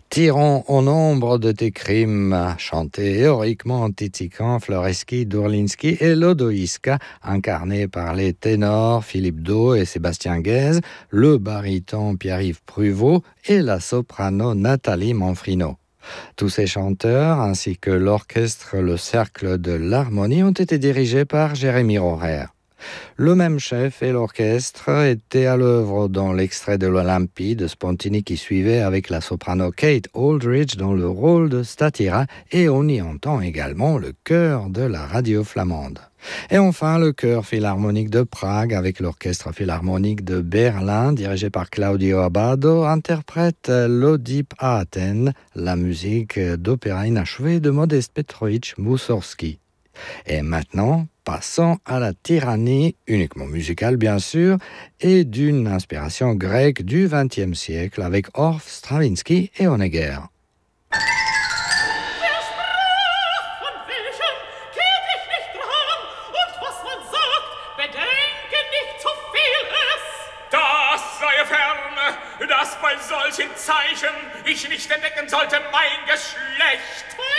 Tirons au nombre de tes crimes, chanté héroïquement Titican, Floreschi, Dourlinski et Lodoïska, incarnés par les ténors Philippe Do et Sébastien Guèze, le baryton Pierre-Yves Pruvot et la soprano Nathalie Manfrino. Tous ces chanteurs, ainsi que l'orchestre Le Cercle de l'Harmonie, ont été dirigés par Jérémy Rorer. Le même chef et l'orchestre étaient à l'œuvre dans l'extrait de l'Olympie de Spontini qui suivait avec la soprano Kate Aldridge dans le rôle de Statira, et on y entend également le chœur de la radio flamande. Et enfin, le chœur philharmonique de Prague avec l'orchestre philharmonique de Berlin dirigé par Claudio Abbado interprète l'Oedipe à Athènes, la musique d'opéra inachevé de Modeste Petrovitch Moussorgsky. Et maintenant, passons à la tyrannie, uniquement musicale bien sûr, et d'une inspiration grecque du XXe siècle avec Orff, Stravinsky et Honegger. Dass bei solchen Zeichen ich nicht entdecken sollte mein Geschlecht.